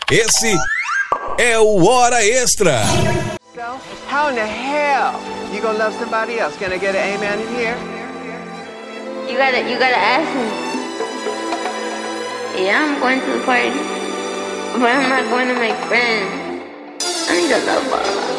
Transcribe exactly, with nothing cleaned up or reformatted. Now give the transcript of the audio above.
Esse é o Hora Extra. How in the hell you gonna love somebody else? Can I get an amen in here? You gotta, you gotta ask me. Yeah, I'm going to the party, but I'm not going to make friends. I need a love ball.